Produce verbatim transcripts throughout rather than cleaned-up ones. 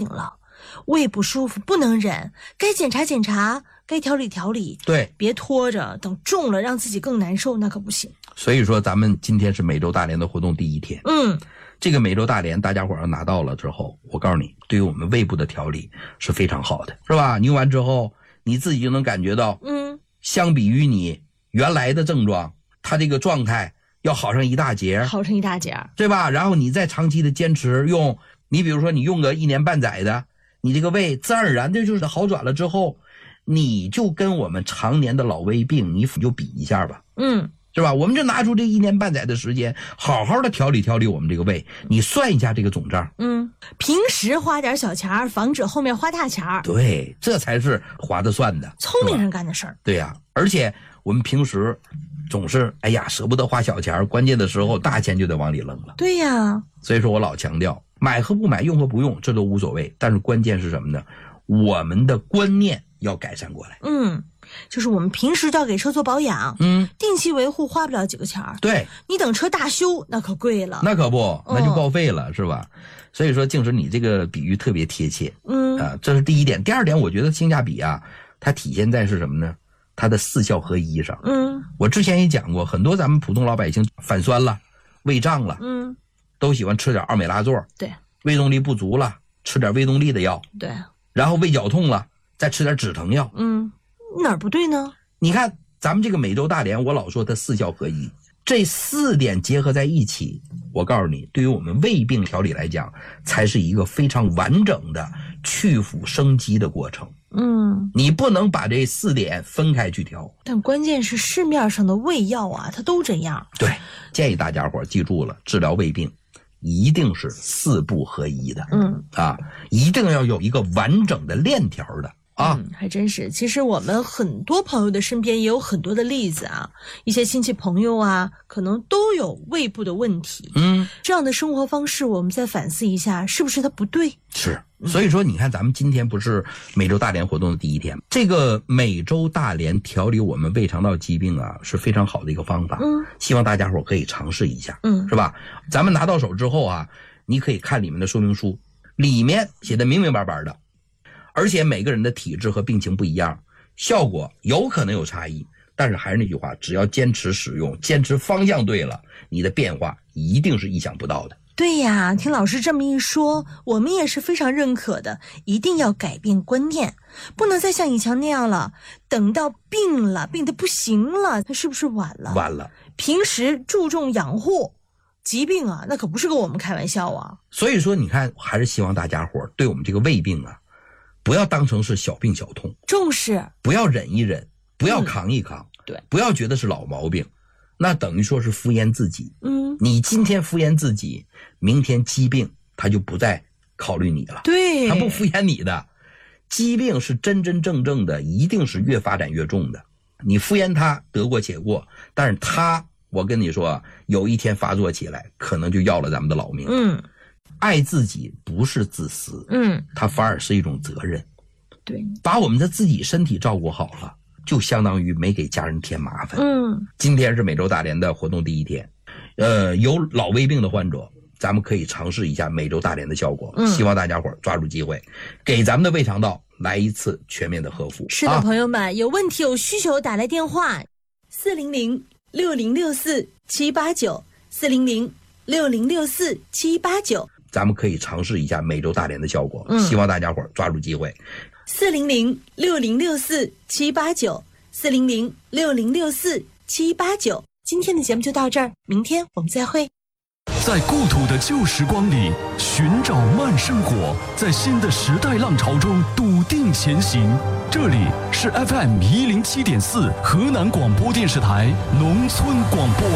了，胃不舒服不能忍，该检查检查，该调理调理， 对， 别拖着等重了让自己更难受，那可不行。 所以说咱们今天是美洲大连的活动第一天， 嗯， 这个美洲大连大家伙儿拿到了之后，我告诉你，对于我们胃部的调理是非常好的，是吧？你用完之后你自己就能感觉到， 嗯， 相比于你原来的症状，它这个状态要好上一大截， 好上一大截， 对吧？然后你再长期的坚持用，你比如说你用个一年半载的，你这个胃自然而然的就是好转了之后，你就跟我们常年的老胃病你就比一下吧， 嗯， 是吧？我们就拿出这一年半载的时间，好好的调理调理我们这个胃，你算一下这个总账。 嗯，平时花点小钱儿，防止后面花大钱儿。 对，这才是划得算的， 聪明人干的事儿。 对呀、啊，而且我们平时总是哎呀舍不得花小钱，关键的时候大钱就得往里扔了。 对呀， 所以说我老强调，买和不买，用和不用，这都无所谓，但是关键是什么呢？我们的观念要改善过来。 嗯，就是我们平时就要给车做保养， 嗯， 定期维护花不了几个钱儿。 对， 你等车大修那可贵了， 那可不，那就报废了，嗯、是吧？所以说静时你这个比喻特别贴切。 嗯啊，这是第一点。第二点，我觉得性价比啊，它体现在是什么呢？它的四效合一上。 嗯， 我之前也讲过，很多咱们普通老百姓反酸了、胃胀了， 嗯， 都喜欢吃点奥美拉唑， 对， 胃动力不足了，吃点胃动力的药， 对， 然后胃绞痛了，再吃点止疼药。 嗯，哪儿不对呢？ 你看咱们这个美洲大连，我老说它四效合一，这四点结合在一起，我告诉你，对于我们胃病调理来讲，才是一个非常完整的去腐生肌的过程。 嗯， 你不能把这四点分开去调。 但关键是市面上的胃药啊，它都这样。 对，建议大家伙记住了，治疗胃病一定是四不合一的。 嗯啊，一定要有一个完整的链条的。啊、 嗯，还真是。其实我们很多朋友的身边也有很多的例子啊，一些亲戚朋友啊，可能都有胃部的问题。 嗯， 这样的生活方式，我们再反思一下，是不是它不对？ 是。所以说，你看咱们今天不是美洲大连活动的第一天，这个美洲大连调理我们胃肠道疾病啊，是非常好的一个方法。 嗯， 希望大家伙可以尝试一下。 嗯， 是吧？咱们拿到手之后啊，你可以看里面的说明书，里面写的明明白白的。而且每个人的体质和病情不一样，效果有可能有差异，但是还是那句话，只要坚持使用，坚持方向对了，你的变化一定是意想不到的。 对呀，听老师这么一说，我们也是非常认可的，一定要改变观念，不能再像以前那样了，等到病了，病得不行了，那是不是晚了？ 晚了。 平时注重养护，疾病啊，那可不是跟我们开玩笑啊。 所以说你看，还是希望大家伙对我们这个胃病啊，不要当成是小病小痛， 重视， 不要忍一忍，不要扛一扛， 嗯、对， 不要觉得是老毛病，那等于说是敷衍自己。 嗯， 你今天敷衍自己，明天疾病他就不再考虑你了， 对， 他不敷衍你的。疾病是真真正正的，一定是越发展越重的。你敷衍他得过且过，但是他，我跟你说，有一天发作起来，可能就要了咱们的老命。 嗯。 爱自己不是自私， 嗯， 它反而是一种责任。 对， 把我们的自己身体照顾好了，就相当于没给家人添麻烦。 嗯， 今天是美洲大连的活动第一天，呃，有老胃病的患者，咱们可以尝试一下美洲大连的效果。嗯，希望大家伙抓住机会，给咱们的胃肠道来一次全面的呵护。 是的， 啊、 朋友们，有问题有需求打来电话四零零六零六四七八九四零零六零六四七八九。 咱们可以尝试一下美洲大连的效果。 嗯， 希望大家伙抓住机会。 四零零六零六四七八九四零零六零六四七八九。今天的节目就到这儿，明天我们再会。 在故土的旧时光里寻找慢生活，在新的时代浪潮中笃定前行。这里是 F M 一零七点四河南广播电视台农村广播。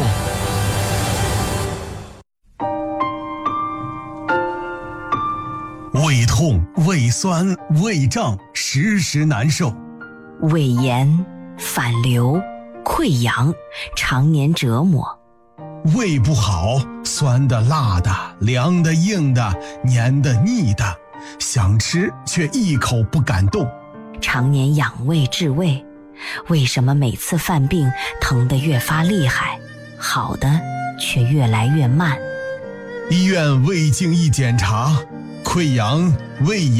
胃痛、胃酸、胃胀，时时难受； 胃炎、反流、溃疡，常年折磨。 胃不好，酸的、辣的、凉的、硬的、黏的、腻的，想吃却一口不敢动。 常年养胃治胃，为什么每次犯病疼得越发厉害，好的却越来越慢？ 医院胃镜一检查，溃疡、胃炎